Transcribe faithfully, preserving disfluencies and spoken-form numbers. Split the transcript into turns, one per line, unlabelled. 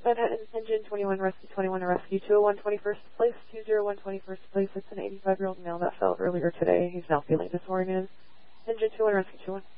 Manhattan, engine twenty-one, rescue twenty-one, to rescue two oh one, twenty-first place, two oh one, twenty-first place. It's an eighty-five-year-old male that fell earlier today. He's now feeling disoriented. Engine two oh one, rescue two oh one.